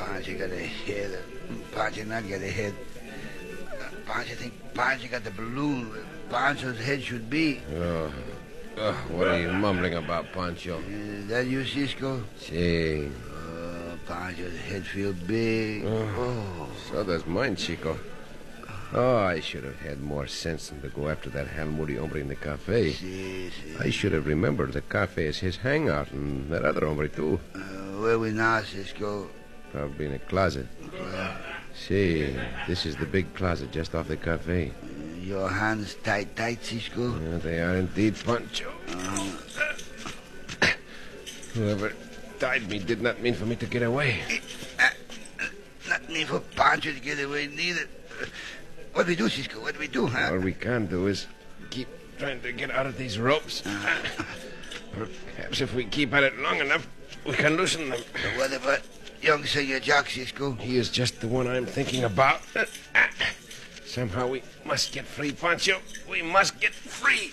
Pancho got a head. Pancho not got a head. Pancho think Pancho got the balloon where Pancho's head should be. What are you mumbling about, Pancho? Is that you, Cisco? See. Pancho's head feel big. So does mine, Chico. Oh, I should have had more sense than to go after that Hal Moody hombre in the cafe. Si. I should have remembered the cafe is his hangout, and that other hombre, too. Where we now, Cisco? Probably in a closet. See, this is the big closet just off the cafe. Your hands tight, Cisco? Yeah, they are indeed, Pancho. Whoever tied me did not mean for me to get away. Not mean for Pancho to get away, neither. What do we do, Cisco? What do we do, huh? All we can do is keep trying to get out of these ropes. Perhaps if we keep at it long enough, we can loosen them. What about young Senor Jock, Cisco? He is just the one I'm thinking about. Somehow we must get free, Pancho. We must get free.